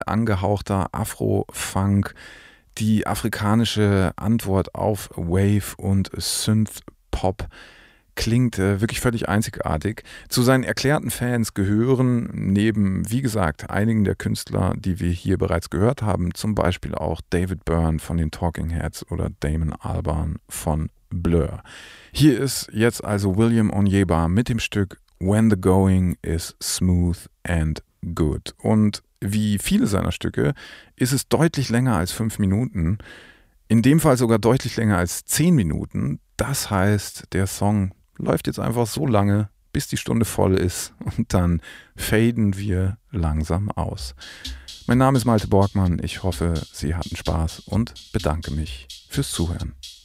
angehauchter Afro-Funk, die afrikanische Antwort auf Wave und Synth-Pop. Klingt wirklich völlig einzigartig. Zu seinen erklärten Fans gehören neben, wie gesagt, einigen der Künstler, die wir hier bereits gehört haben, zum Beispiel auch David Byrne von den Talking Heads oder Damon Albarn von Blur. Hier ist jetzt also William Onyeba mit dem Stück When the Going is Smooth and Good. Und wie viele seiner Stücke ist es deutlich länger als 5 Minuten, in dem Fall sogar deutlich länger als 10 Minuten. Das heißt, der Song läuft jetzt einfach so lange, bis die Stunde voll ist und dann faden wir langsam aus. Mein Name ist Malte Borgmann, ich hoffe, Sie hatten Spaß und bedanke mich fürs Zuhören.